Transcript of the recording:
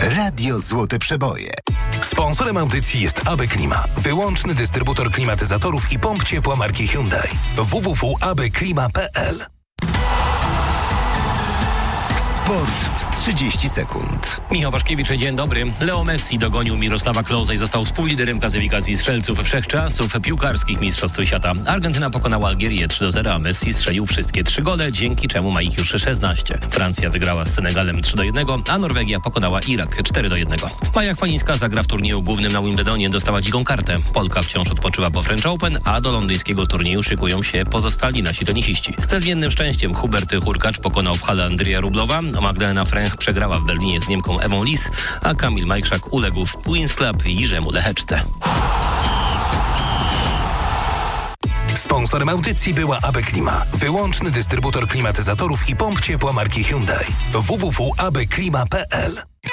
Radio Złote Przeboje. Sponsorem audycji jest AB Klima, wyłączny dystrybutor klimatyzatorów i pomp ciepła marki Hyundai. www.abklima.pl. Sport w 30 sekund. Michał Waszkiewicz, dzień dobry. Leo Messi dogonił Mirosława Klose i został współliderem klasyfikacji strzelców wszechczasów piłkarskich Mistrzostw Świata. Argentyna pokonała Algierię 3-0, a Messi strzelił wszystkie 3 gole, dzięki czemu ma ich już 16. Francja wygrała z Senegalem 3-1, a Norwegia pokonała Irak 4-1. Maja Chwalińska zagra w turnieju głównym na Wimbledonie, dostała dziką kartę. Polka wciąż odpoczywa po French Open, a do londyńskiego turnieju szykują się pozostali nasi tenisiści. Ze zmiennym szczęściem Hubert Hurkacz pokonał w hale Andrija Rublowa, Magdalena Fręch przegrała w Berlinie z Niemką Ewą Lis, a Kamil Majkrzak uległ w Queen's Club Jirzemu Lecheczce. Sponsorem audycji była AB Klima, wyłączny dystrybutor klimatyzatorów i pomp ciepła marki Hyundai. www.abklima.pl.